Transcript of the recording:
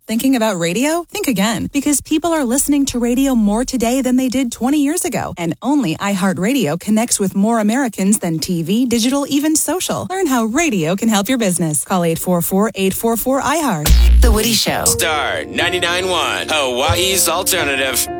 Thinking about radio? Think again, because people are listening to radio more today than they did 20 years ago. And only iHeartRadio connects with more Americans than TV, digital, even social. Learn how radio can help your business. Call 844-844-iHeart. The Woody Show. Star 99.1, Hawaii's alternative.